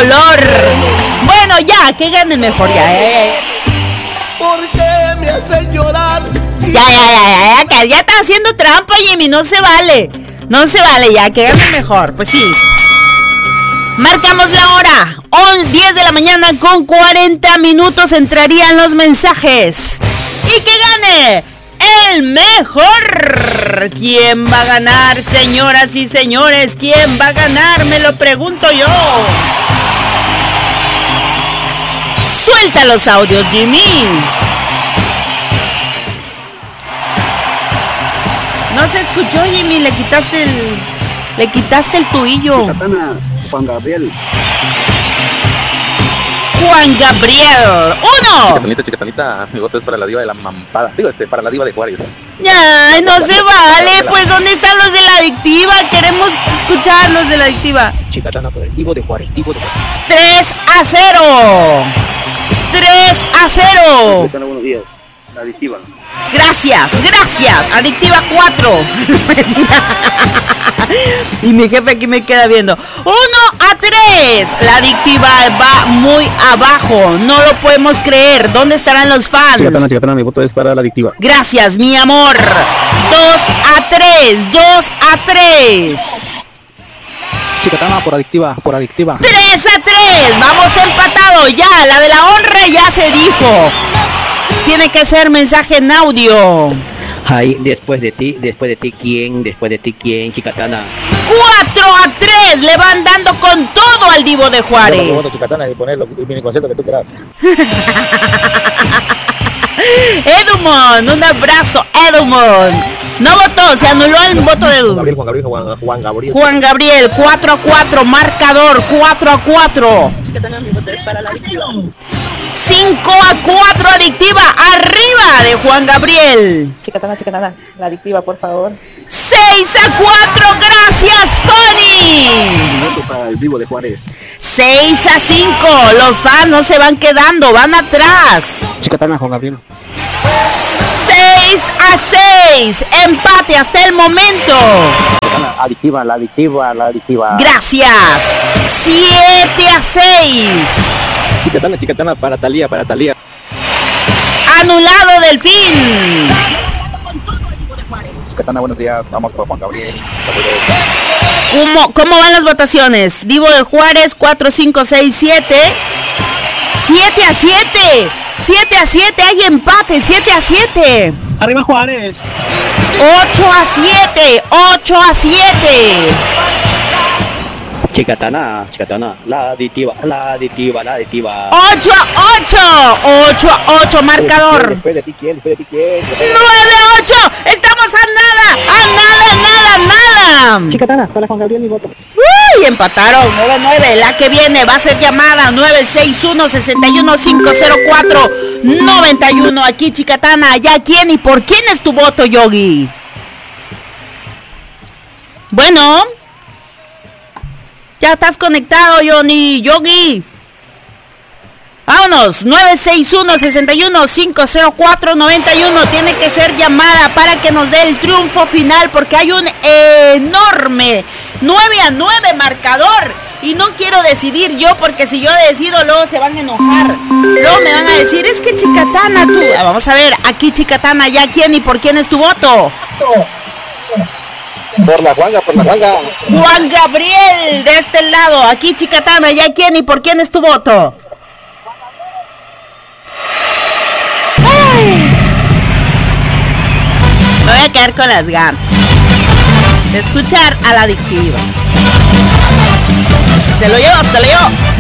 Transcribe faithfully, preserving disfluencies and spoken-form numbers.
dolor. Bueno, ya, que ganen mejor, ya, eh. ¿Por qué me hacen llorar? Ya, ya, ya, ya, ya, que ya está haciendo trampa, Jimmy, no se vale. No se vale ya, que ganen mejor, pues sí. Marcamos la hora, diez de la mañana con cuarenta minutos entrarían los mensajes. Y que gane el mejor. ¿Quién va a ganar, señoras y señores? ¿Quién va a ganar? Me lo pregunto yo. Suelta los audios, Jimmy. No se escuchó, Jimmy, le quitaste el... Le quitaste el tuillo. Chicatana, Juan Gabriel. Juan Gabriel. ¡Uno! Chicatanita, chicatanita, mi voto es para la diva de la mampada. Digo, este, para la diva de Juárez. Ay, no se vale. Pues, ¿dónde están los de la adictiva? Queremos escuchar los de la adictiva. Chicatana, por el divo de Juárez, divo de Juárez. tres a cero. tres a cero. Chicatana, buenos días. La adictiva. Gracias, gracias. Adictiva cuatro. Y mi jefe aquí me queda viendo. uno a tres. La adictiva va muy abajo. No lo podemos creer. ¿Dónde estarán los fans? Chicatana, chicatana, mi voto es para la adictiva. Gracias, mi amor. dos a tres. dos a tres. Chicatana, por adictiva, por adictiva. tres a tres. Vamos empatados. Ya, la de la honra ya se dijo. Tiene que ser mensaje en audio. Ay, después de ti, después de ti, ¿quién? Después de ti, ¿quién, Chicatana? cuatro a tres. Le van dando con todo al divo de Juárez. Chicatana y poner el mini concierto que tú quieras. Edumon, un abrazo, Edumon. No votó, se anuló el voto de Edumon. Juan Gabriel, Juan Gabriel, Juan Gabriel. Juan Gabriel, cuatro a cuatro, marcador, cuatro a cuatro. Chicatana, mi voto es para la adictiva. cinco a cuatro, adictiva, arriba de Juan Gabriel. Chicatana, chicatana, la adictiva, por favor. seis a cuatro, gracias, Fanny. Voto para el divo de Juárez. seis a cinco, los fans no se van quedando, van atrás. Chicatana, Juan Gabriel. seis a seis, empate hasta el momento. Chicatana, adictiva, la adictiva, la adictiva. Gracias. siete a seis. Chicatana, chicatana, para Talía, para Talía. Anulado Delfín. Chicatana, buenos días, vamos por Juan Gabriel. ¿Cómo, ¿Cómo van las votaciones? Divo de Juárez, cuatro, cinco, seis, siete. siete a siete. siete a siete, hay empate, siete a siete. Arriba Juárez. ocho a siete, ocho a siete. Chicatana, Chicatana, la aditiva, la aditiva, la aditiva. ocho a ocho, ocho a ocho, marcador. Después de ti, ¿quién? Después de ti, ¿quién? nueve a ocho, estamos a nada, a nada, nada, nada. Chicatana, para Juan Gabriel mi voto. Uy, empataron, nueve nueve, la que viene va a ser llamada nueve seis uno, seis uno cinco cero cuatro, nueve uno. Aquí Chicatana, allá quién y por quién es tu voto, Yogi. Bueno. Ya estás conectado, Johnny, Yogi. Vámonos, nueve seis uno, seis uno cinco cero cuatro, nueve uno. Tiene que ser llamada para que nos dé el triunfo final, porque hay un enorme nueve a nueve marcador. Y no quiero decidir yo, porque si yo decido luego se van a enojar. Luego me van a decir, es que Chicatana, tú. Ah, vamos a ver, aquí Chicatana, ya quién y por quién es tu voto. Por la Juanga, por la Juanga. Juan Gabriel, de este lado. Aquí Chicatana, ¿ya quién y por quién es tu voto? Ay. Me voy a quedar con las ganas de escuchar a la adictiva. Se lo llevo, se lo llevo.